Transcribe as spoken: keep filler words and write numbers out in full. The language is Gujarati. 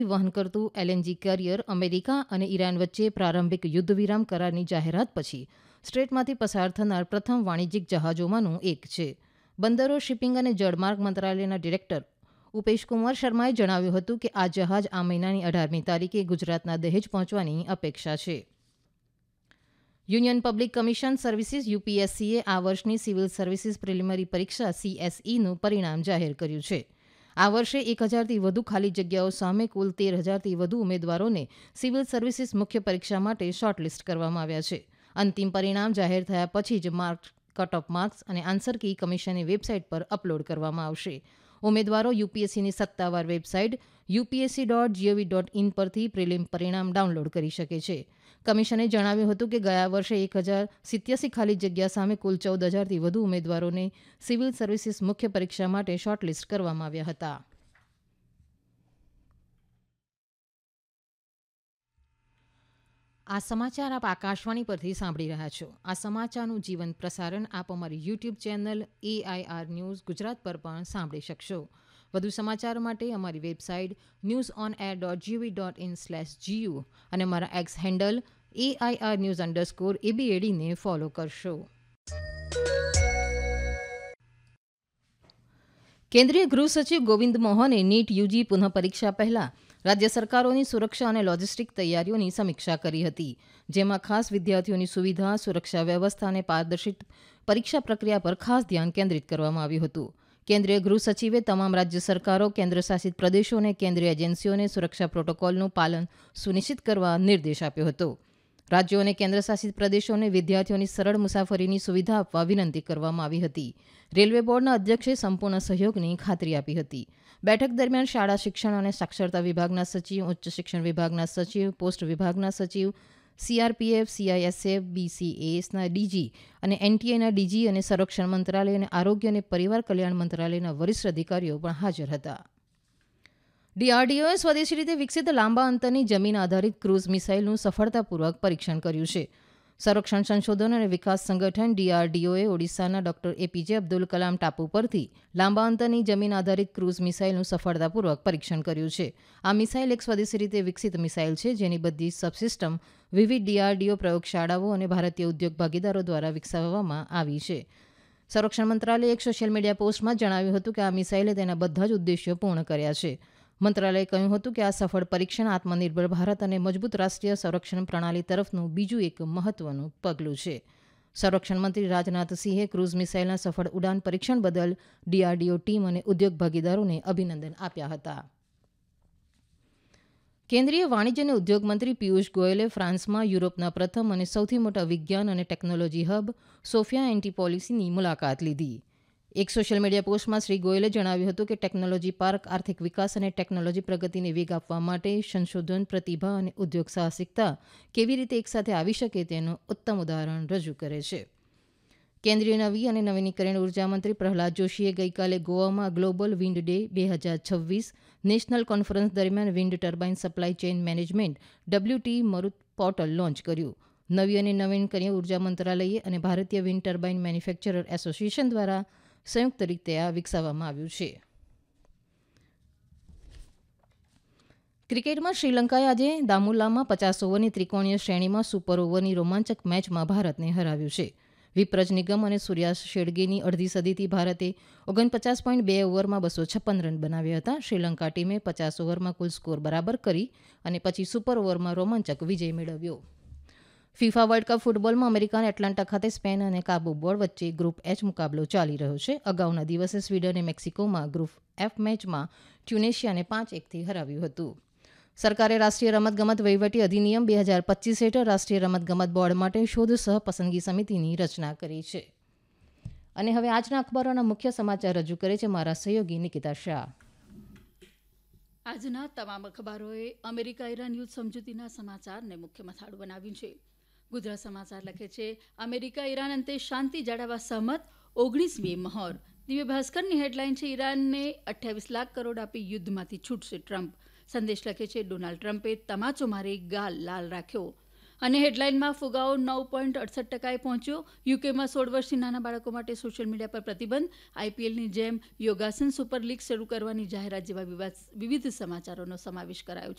વહન કરતું એલએનજી કેરિયર અમેરિકા અને ઈરાન વચ્ચે પ્રારંભિક યુદ્ધ વિરામ કરારની જાહેરાત પછી સ્ટ્રેટમાંથી પસાર થનાર પ્રથમ વાણિજ્યિક જહાજોમાંનું એક છે. બંદરો, શિપિંગ અને જળમાર્ગ મંત્રાલયના ડિરેક્ટર ઉપેશકુમાર શર્માએ જણાવ્યું હતું કે આ જહાજ આ મહિનાની અઢારમી તારીખે ગુજરાતના દહેજ પહોંચવાની અપેક્ષા છે. યુનિયન પબ્લિક કમિશન સર્વિસીસ યુપીએસસીએ આ વર્ષની સિવિલ સર્વિસીસ પ્રિલિમિનરી પરીક્ષા સીએસઈનું પરિણામ જાહેર કર્યું છે. આ વર્ષે એક હજારથી વધુ ખાલી જગ્યાઓ સામે કુલ તેર હજારથી વધુ ઉમેદવારોને સિવિલ સર્વિસીસ મુખ્ય પરીક્ષા માટે શોર્ટલિસ્ટ કરવામાં આવ્યા છે. અંતિમ પરિણામ જાહેર થયા પછી જ માર્ક કટ ઓફ માર્ક્સ અને આન્સર કી કમિશનની વેબસાઇટ પર અપલોડ કરવામાં આવશે. ઉમેદવારો યુપીએસસીની સત્તાવાર website UPSC dot GOV dot in પરથી પ્રિલિમ પરિણામ ડાઉનલોડ કરી શકે છે. કમિશને જણાવ્યું હતું કે ગયા વર્ષે એક હજાર સિત્યાસી ખાલી જગ્યા સામે કુલ ચૌદ હજારથી વધુ ઉમેદવારોને સિવિલ સર્વિસીસ મુખ્ય પરીક્ષા માટે શોર્ટલિસ્ટ કરવામાં આવ્યા હતા. આ સમાચાર આપ આકાશવાણી પરથી સાંભળી રહ્યા છો. આ સમાચારનું જીવંત પ્રસારણ આપ અમારી YouTube channel AIR news Gujarat પર પણ સાંભળી શકશો. વધુ સમાચાર માટે અમારી website news on air dot GOV dot in slash GU અને અમારા x handle AIR news underscore એબીએડીને follow કરશો. કેન્દ્રીય ગૃહ સચિવ ગોવિંદ મોહને નીટ યુજી પુનઃ પરીક્ષા પહેલા રાજ્ય સરકારોની સુરક્ષા અને લોજિસ્ટિક તૈયારીઓની સમીક્ષા કરી હતી, જેમાં ખાસ વિદ્યાર્થીઓની સુવિધા, સુરક્ષા વ્યવસ્થા અને પારદર્શી પરીક્ષા પ્રક્રિયા પર ખાસ ધ્યાન કેન્દ્રિત કરવામાં આવ્યું હતું. કેન્દ્રીય ગૃહ સચિવે તમામ રાજ્ય સરકારો, કેન્દ્રશાસિત પ્રદેશો અને કેન્દ્રીય એજન્સીઓને સુરક્ષા પ્રોટોકોલનું પાલન સુનિશ્ચિત કરવા નિર્દેશ આપ્યો હતો. રાજ્યો અને કેન્દ્રશાસિત પ્રદેશોને વિદ્યાર્થીઓની સરળ મુસાફરીની સુવિધા આપવા વિનંતી કરવામાં આવી હતી. રેલવે બોર્ડના અધ્યક્ષે સંપૂર્ણ સહયોગની ખાતરી આપી હતી. બેઠક દરમિયાન શાળા શિક્ષણ અને સાક્ષરતા વિભાગના સચિવ, ઉચ્ચ શિક્ષણ વિભાગના સચિવ, પોસ્ટ વિભાગના સચિવ, સીઆરપીએફ, સીઆઈએસએફ, બીસીએએસના ડીજી અને એનટીએના ડીજી અને સંરક્ષણ મંત્રાલય અને આરોગ્ય અને પરિવાર કલ્યાણ મંત્રાલયના વરિષ્ઠ અધિકારીઓ પણ હાજર હતા. ડીઆરડીઓએ સ્વદેશી રીતે વિકસિત લાંબા અંતરની જમીન આધારિત ક્રૂઝ મિસાઇલનું સફળતાપૂર્વક પરીક્ષણ કર્યું છે. સંરક્ષણ સંશોધન અને વિકાસ સંગઠન ડીઆરડીઓએ ઓડિશાના ડોક્ટર એપીજે અબ્દુલ કલામ ટાપુ પરથી લાંબા અંતરની જમીન આધારિત ક્રૂઝ મિસાઇલનું સફળતાપૂર્વક પરીક્ષણ કર્યું છે. આ મિસાઇલ એક સ્વદેશી રીતે વિકસિત મિસાઇલ છે, જેની બધી સબસિસ્ટમ વિવિધ ડીઆરડીઓ પ્રયોગશાળાઓ અને ભારતીય ઉદ્યોગ ભાગીદારો દ્વારા વિકસાવવામાં આવી છે. સંરક્ષણ મંત્રાલયે એક સોશિયલ મીડિયા પોસ્ટમાં જણાવ્યું હતું કે આ મિસાઇલે તેના બધા જ ઉદ્દેશ્યો પૂર્ણ કર્યા છે. મંત્રાલયે કહ્યું હતું કે આ સફળ પરીક્ષણ આત્મનિર્ભર ભારત અને મજબૂત રાષ્ટ્રીય સંરક્ષણ પ્રણાલી તરફનું બીજું એક મહત્વનું પગલું છે. સંરક્ષણ મંત્રી રાજનાથસિંહે ક્રૂઝ મિસાઇલના સફળ ઉડાન પરીક્ષણ બદલ ડીઆરડીઓ ટીમ અને ઉદ્યોગ ભાગીદારોને અભિનંદન આપ્યા હતા. કેન્દ્રીય વાણિજ્ય અને ઉદ્યોગ મંત્રી પિયુષ ગોયલે ફ્રાન્સમાં યુરોપના પ્રથમ અને સૌથી મોટા વિજ્ઞાન અને ટેકનોલોજી હબ સોફિયા એન્ટીપોલિસની મુલાકાત લીધી. એક સોશિયલ મીડિયા પોસ્ટમાં શ્રી ગોયલે જણાવ્યું હતું કે ટેકનોલોજી પાર્ક આર્થિક વિકાસ અને ટેકનોલોજી પ્રગતિને વેગ આપવા માટે સંશોધન, પ્રતિભા અને ઉદ્યોગ સાહસિકતા કેવી રીતે એકસાથે આવી શકે તેનું ઉત્તમ ઉદાહરણ રજૂ કરે છે. કેન્દ્રીય નવી અને નવીનીકરણીય ઉર્જા મંત્રી પ્રહલાદ જોશીએ ગઈકાલે ગોવામાં ગ્લોબલ વિન્ડ ડે બે હજાર છવ્વીસ નેશનલ કોન્ફરન્સ દરમિયાન wind turbine supply chain management ડબલ્યુટી Marut portal launch કર્યું. નવી અને નવીનીકરણીય ઉર્જા મંત્રાલય અને ભારતીય વિન્ડ ટર્બાઇન મેન્યુફેક્ચરર એસોસિએશન દ્વારા સંયુક્ત રીતે આ વિકસાવવામાં આવ્યું છે. ક્રિકેટમાં શ્રીલંકાએ આજે દામુલામાં પચાસ ઓવરની ત્રિકોણીય શ્રેણીમાં સુપર ઓવરની રોમાંચક મેચમાં ભારતને હરાવ્યું છે. વિપ્રજ નિગમ અને સૂર્યાસ શેડગેની અડધી સદીથી ભારતે ઓગણપચાસ પોઈન્ટ બે ઓવરમાં બસો છપ્પન રન બનાવ્યા હતા. શ્રીલંકા ટીમે પચાસ ઓવરમાં કુલ સ્કોર બરાબર કરી અને પછી સુપર ઓવરમાં રોમાંચક વિજય મેળવ્યો. ફિફા વર્લ્ડ કપ ફૂટબોલમાં અમેરિકાના એટલાન્ટા ખાતે સ્પેન અને કાબુ બોર્ડ વચ્ચે ગ્રુપ એચ મુકાબલો ચાલી રહ્યો છે. અગાઉના દિવસે સ્વીડને મેક્સિકોમાં ગ્રુપ એફ મેચમાં ટ્યુનેશિયાને પાંચ એકથી હરાવ્યું હતું. સરકારે રાષ્ટ્રીય રમતગમત વહીવટી અધિનિયમ બે હજાર પચીસ હેઠળ રાષ્ટ્રીય રમતગમત બોર્ડ માટે શોધ સહ પસંદગી સમિતિની રચના કરી છે. અને હવે આજના અખબારોના મુખ્ય સમાચાર રજૂ કરે છે મારા સહયોગી નિકિતા શાહ. આજના તમામ અખબારોએ અમેરિકા ઈરાન યુદ્ધ સમજૂતીના સમાચારને મુખ્ય મથાળું બનાવ્યું છે. ગુજરાત સમાચાર લખે છે અમેરિકા ઈરાન અંતે શાંતિ જાળવવા સહમત, ઓગણીસમીએ મહોર. દિવ્ય ભાસ્કરની હેડલાઇન છે ઈરાનને અઠ્યાવીસ લાખ કરોડ આપી યુદ્ધમાંથી છૂટશે ટ્રમ્પ. સંદેશ લખે છે ડોનાલ્ડ ટ્રમ્પે તમાચો મારી ગાલ લાલ રાખ્યો. અને હેડલાઇનમાં ફુગાવો નવ પોઈન્ટ અડસઠ ટકાએ પહોંચ્યો. યુકેમાં સોળ વર્ષથી નાના બાળકો માટે સોશિયલ મીડિયા પર પ્રતિબંધ. આઈપીએલની જેમ યોગાસન સુપર લીગ શરૂ કરવાની જાહેરાત જેવા વિવિધ સમાચારોનો સમાવેશ કરાયો છે.